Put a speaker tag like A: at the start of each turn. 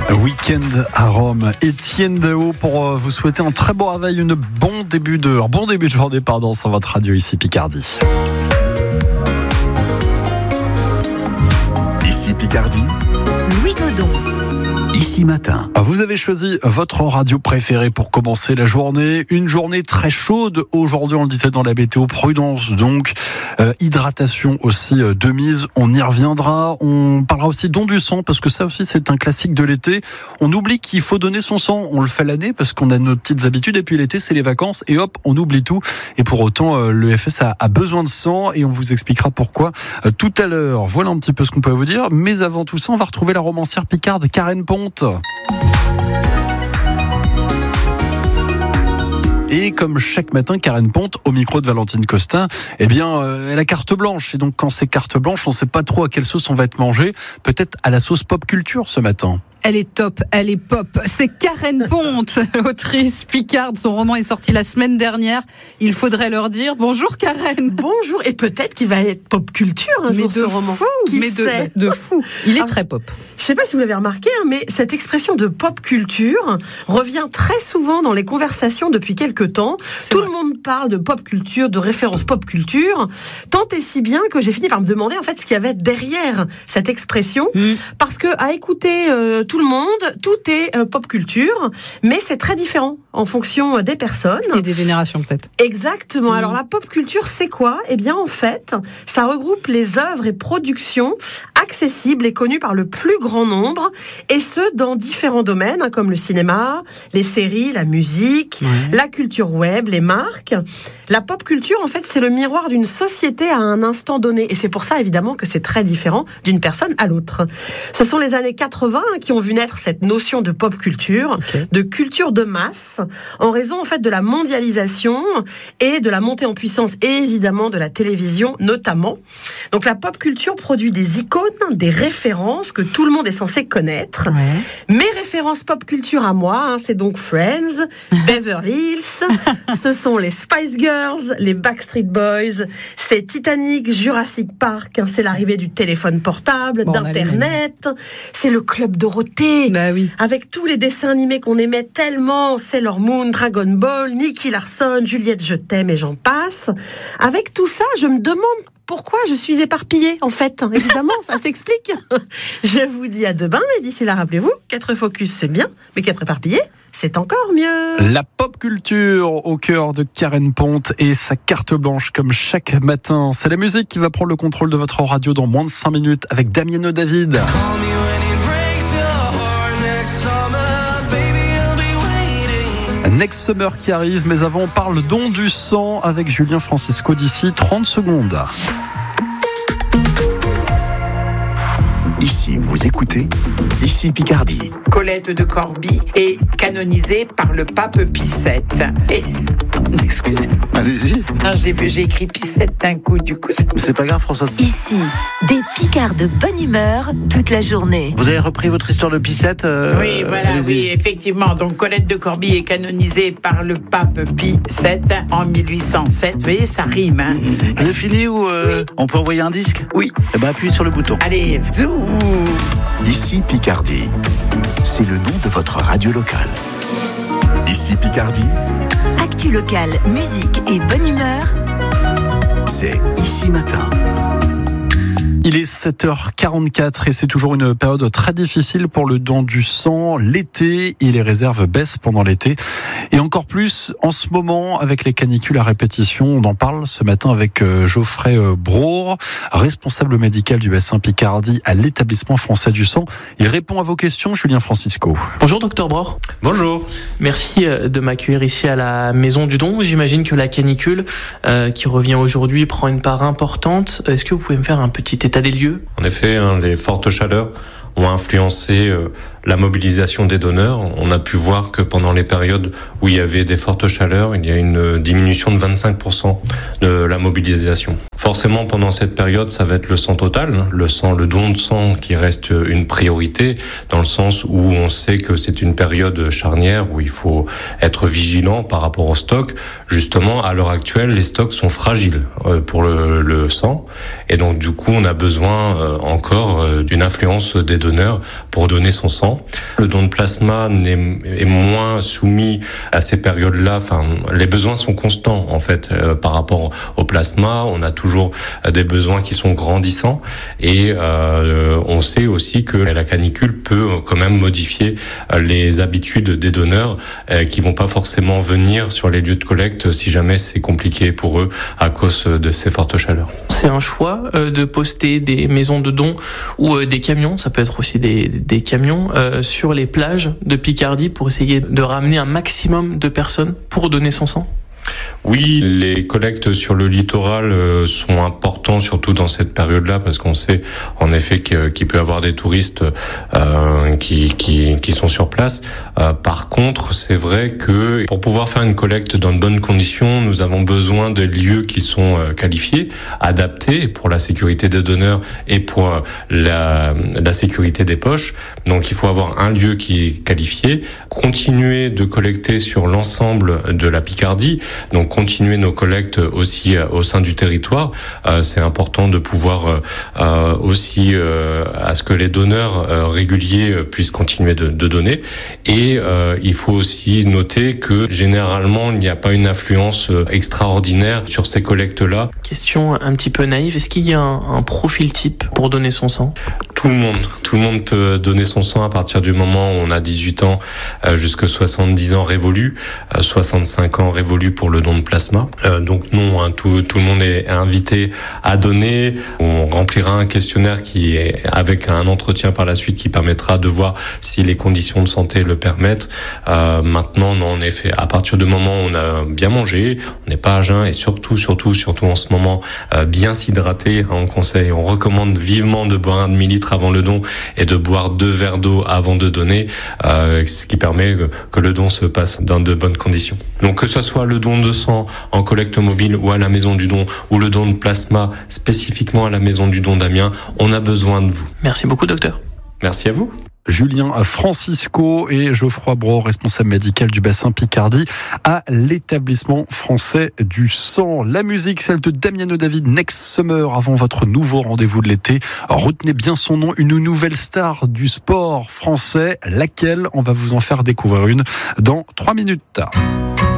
A: Week-end à Rome. Étienne Daho pour vous souhaiter un très bon réveil, un bon début de journée sur votre radio ici Picardie.
B: Ici Picardie.
C: Louis Godon.
B: Ici Matin.
A: Vous avez choisi votre radio préférée pour commencer la journée. Une journée très chaude aujourd'hui, on le disait dans la météo. Prudence donc, hydratation aussi de mise. On y reviendra. On parlera aussi don du sang parce que ça aussi c'est un classique de l'été. On oublie qu'il faut donner son sang. On le fait l'année parce qu'on a nos petites habitudes et puis l'été c'est les vacances et hop on oublie tout. Et pour autant l'EFS a besoin de sang et on vous expliquera pourquoi tout à l'heure. Voilà un petit peu ce qu'on peut vous dire. Mais avant tout ça, on va retrouver la romancière picarde Karen Ponte. Et comme chaque matin, Karen Ponte, au micro de Valentine Costin, elle a carte blanche. Et donc, quand c'est carte blanche, on ne sait pas trop à quelle sauce on va être mangé. Peut-être à la sauce pop culture ce matin.
D: Elle est top, elle est pop. C'est Karen Ponte, autrice picarde. Son roman est sorti la semaine dernière. Il faudrait leur dire bonjour Karen.
E: Bonjour, et peut-être qu'il va être pop culture un jour ce roman.
D: De fou. Il est très pop.
E: Je ne sais pas si vous l'avez remarqué, mais cette expression de pop culture revient très souvent dans les conversations depuis quelques temps. Tout le monde parle de pop culture, de référence pop culture, tant et si bien que j'ai fini par me demander en fait ce qu'il y avait derrière cette expression, parce que à écouter tout le monde, tout est pop culture, mais c'est très différent en fonction des personnes.
D: Et des générations peut-être.
E: Exactement. Alors la pop culture, c'est quoi ? Eh bien en fait, ça regroupe les œuvres et productions accessibles et connues par le plus grand nombre, et ce dans différents domaines, comme le cinéma, les séries, la musique, la culture web, les marques. La pop culture, en fait, c'est le miroir d'une société à un instant donné, et c'est pour ça évidemment que c'est très différent d'une personne à l'autre. Ce sont les années 80 qui ont vu naître cette notion de pop culture, de culture de masse, en raison en fait de la mondialisation et de la montée en puissance, et évidemment de la télévision notamment. Donc la pop culture produit des icônes, des références que tout le monde est censé connaître. Mes références pop culture à moi, c'est donc Friends, Beverly Hills, ce sont les Spice Girls, les Backstreet Boys, c'est Titanic, Jurassic Park, c'est l'arrivée du téléphone portable, d'Internet, c'est le Club Dorothée, avec tous les dessins animés qu'on aimait tellement, Sailor Moon, Dragon Ball, Nicky Larson, Juliette je t'aime et j'en passe. Avec tout ça, je me demande pourquoi je suis éparpillée, en fait. Évidemment, ça s'explique. Je vous dis à demain, et d'ici là, rappelez-vous, qu'être focus, c'est bien, mais qu'être éparpillé, c'est encore mieux.
A: La pop culture au cœur de Karen Ponte et sa carte blanche comme chaque matin. C'est la musique qui va prendre le contrôle de votre radio dans moins de 5 minutes avec Damiano David. Next Summer qui arrive, mais avant on parle don du sang avec Julien Francisco d'ici 30 secondes.
B: Ici, vous écoutez, ici Picardie.
F: Colette de Corbie est canonisée par le pape Pie VII. Et... Excusez-moi.
G: Allez-y.
F: Non, j'ai écrit Pie VII d'un coup, du coup.
G: Mais c'est pas grave, François.
C: Ici, des picards de bonne humeur toute la journée.
G: Vous avez repris votre histoire de Pie VII
F: Oui, voilà,
G: allez-y.
F: oui, effectivement. Donc, Colette de Corbie est canonisée par le pape Pie VII en 1807. Vous voyez, ça rime, hein.
G: Vous avez fini ou on peut envoyer un disque ?
F: Oui.
G: Eh ben, appuyez sur le bouton.
F: Allez, zou.
B: Ici Picardie. C'est le nom de votre radio locale. Ici Picardie.
C: Actu locale, musique et bonne humeur.
B: C'est Ici Matin.
A: Il est 7h44 et c'est toujours une période très difficile pour le don du sang. L'été et les réserves baissent pendant l'été. Et encore plus en ce moment avec les canicules à répétition. On en parle ce matin avec Geoffrey Braur, responsable médical du bassin Picardie à l'établissement français du sang. Il répond à vos questions, Julien Francisco.
H: Bonjour Dr Braur.
I: Bonjour.
H: Merci de m'accueillir ici à la Maison du Don. J'imagine que la canicule qui revient aujourd'hui prend une part importante. Est-ce que vous pouvez me faire un petit état des lieux ?
I: En effet, les fortes chaleurs ont influencé la mobilisation des donneurs. On a pu voir que pendant les périodes où il y avait des fortes chaleurs, il y a une diminution de 25% de la mobilisation. Forcément, pendant cette période, ça va être le sang total, le don de sang qui reste une priorité, dans le sens où on sait que c'est une période charnière où il faut être vigilant par rapport au stock. Justement, à l'heure actuelle, les stocks sont fragiles pour le sang, et donc du coup, on a besoin encore d'une influence des donneurs pour donner son sang. temps. Le don de plasma est moins soumis à ces périodes-là. Enfin, les besoins sont constants en fait par rapport au plasma. On a toujours des besoins qui sont grandissants et on sait aussi que la canicule peut quand même modifier les habitudes des donneurs qui vont pas forcément venir sur les lieux de collecte si jamais c'est compliqué pour eux à cause de ces fortes chaleurs.
H: C'est un choix de poster des maisons de dons ou des camions, ça peut être aussi des camions, sur les plages de Picardie pour essayer de ramener un maximum de personnes pour donner son sang?
I: Oui, les collectes sur le littoral sont importants, surtout dans cette période-là, parce qu'on sait en effet qu'il peut y avoir des touristes qui sont sur place. Par contre, c'est vrai que pour pouvoir faire une collecte dans de bonnes conditions, nous avons besoin de lieux qui sont qualifiés, adaptés pour la sécurité des donneurs et pour la sécurité des poches. Donc il faut avoir un lieu qui est qualifié, continuer de collecter sur l'ensemble de la Picardie, donc continuer nos collectes aussi au sein du territoire. C'est important de pouvoir aussi à ce que les donneurs réguliers puissent continuer de donner. Et il faut aussi noter que généralement il n'y a pas une affluence extraordinaire sur ces collectes-là.
H: Question un petit peu naïve, est-ce qu'il y a un profil type pour donner son sang?
I: Tout le monde peut donner son sang à partir du moment où on a 18 ans jusqu'à 70 ans révolus, 65 ans révolus pour le don de plasma. Donc non, tout le monde est invité à donner. On remplira un questionnaire qui est avec un entretien par la suite qui permettra de voir si les conditions de santé le permettent. Maintenant, non, en effet, à partir du moment où on a bien mangé, on n'est pas à jeun et surtout en ce moment, bien s'hydrater. On recommande vivement de boire 1,5 litre avant le don et de boire 2 verres d'eau avant de donner, ce qui permet que le don se passe dans de bonnes conditions. Donc que ce soit le don de sang en collecte mobile ou à la maison du don, ou le don de plasma spécifiquement à la maison du don d'Amiens, on a besoin de vous.
H: Merci beaucoup, docteur.
I: Merci à vous.
A: Julien Francisco et Geoffroy Brault, responsable médical du bassin Picardie à l'établissement français du sang. La musique, celle de Damiano David, Next Summer, avant votre nouveau rendez-vous de l'été. Retenez bien son nom, une nouvelle star du sport français, laquelle on va vous en faire découvrir une dans 3 minutes.